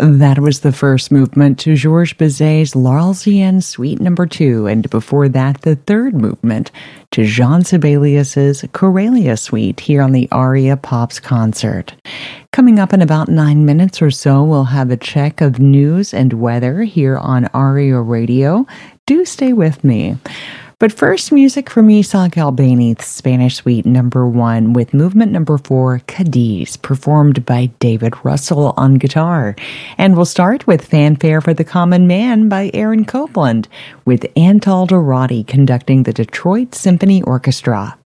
That was the first movement to Georges Bizet's L'Arlésienne Suite Number 2, and before that, the third movement to Jean Sibelius's Corelia Suite here on the Aria Pops concert. Coming up in about 9 minutes or so, we'll have a check of news and weather here on Aria Radio. Do stay with me. But first, music from Isaac Albéniz's Spanish Suite Number 1 with movement number 4, Cadiz, performed by David Russell on guitar. And we'll start with Fanfare for the Common Man by Aaron Copland, with Antal Dorati conducting the Detroit Symphony Orchestra.